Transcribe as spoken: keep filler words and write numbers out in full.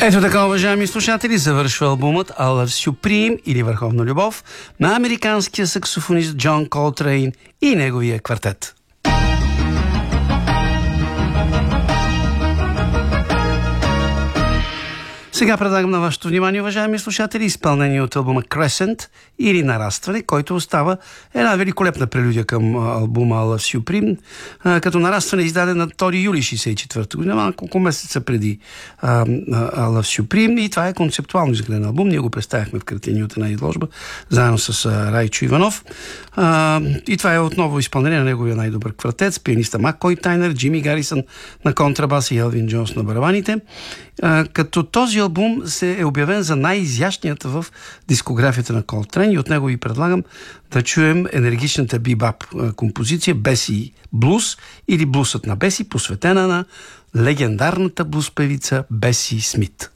Ето така, уважаеми слушатели, завършва албумът I Love Supreme или Върховна любов на американския саксофонист Джон Колтрейн и неговия квартет. Сега предлагам на вашето внимание, уважаеми слушатели, изпълнение от албума Crescent или Нарастване, който остава една великолепна прелюдия към албума I Love Supreme, като Нарастване е издаден на втори юли шейсет и четвърта година, малко месеца преди I Love Supreme, и това е концептуално изгледан албум. Ние го представяхме в картини от една изложба, заедно с Райчо Иванов. И това е отново изпълнение на неговия най-добър квартет с пианиста Маккой Тайнер, Джими Гарисън на контрабас и Елвин Джонс на барабаните. Като този албум се е обявен за най-изящният в дискографията на Колтрейн и от него ви предлагам да чуем енергичната бибап композиция Беси Блус или Блусът на Беси, посветена на легендарната блус певица Беси Смит.